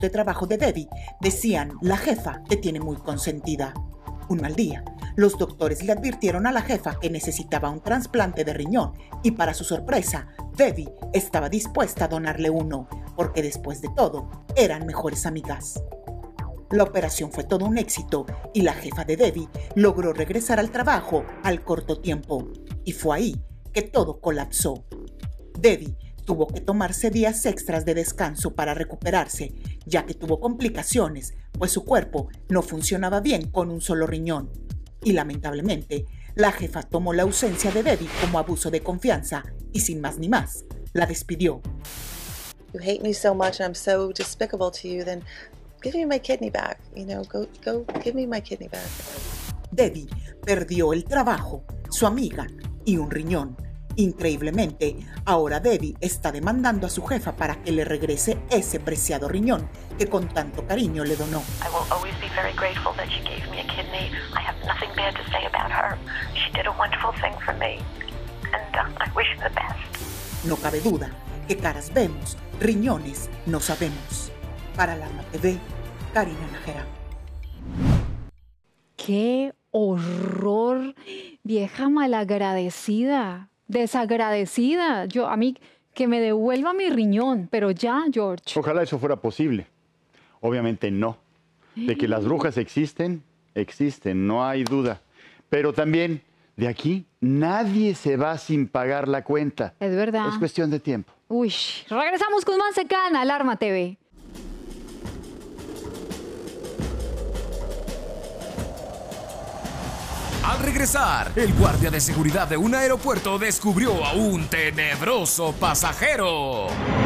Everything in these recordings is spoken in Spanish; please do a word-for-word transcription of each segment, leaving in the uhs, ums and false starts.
de trabajo de Debbie decían: la jefa te tiene muy consentida. Un mal día, los doctores le advirtieron a la jefa que necesitaba un trasplante de riñón y, para su sorpresa, Debbie estaba dispuesta a donarle uno, porque después de todo, eran mejores amigas. La operación fue todo un éxito y la jefa de Debbie logró regresar al trabajo al corto tiempo. Y fue ahí que todo colapsó. Debbie tuvo que tomarse días extras de descanso para recuperarse, ya que tuvo complicaciones, pues su cuerpo no funcionaba bien con un solo riñón. Y lamentablemente, la jefa tomó la ausencia de Debbie como abuso de confianza y, sin más ni más, la despidió. You hate me so much and I'm so despicable to you, then give me my kidney back. You know, go, go, give me my kidney back. Debbie perdió el trabajo, su amiga y un riñón. Increíblemente, ahora Debbie está demandando a su jefa para que le regrese ese preciado riñón que con tanto cariño le donó. I will always be very grateful that she gave me a kidney. I have nothing bad to say about her. She did a wonderful thing for me, and uh, I wish her the best. No cabe duda que caras vemos, riñones no sabemos. Para Alarma T V, Karina Nájera. ¡Qué horror! Vieja malagradecida, desagradecida. Yo, a mí, que me devuelva mi riñón, pero ya, George. Ojalá eso fuera posible. Obviamente no. De que las brujas existen, existen, no hay duda. Pero también, de aquí, nadie se va sin pagar la cuenta. Es verdad. Es cuestión de tiempo. Uy, regresamos con más acá en Alarma T V. Al regresar, el guardia de seguridad de un aeropuerto descubrió a un tenebroso pasajero.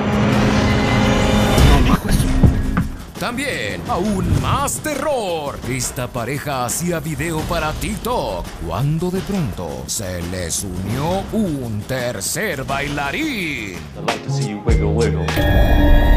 También, aún más terror. Esta pareja hacía video para TikTok cuando de pronto se les unió un tercer bailarín. I'd like to see you wiggle, wiggle.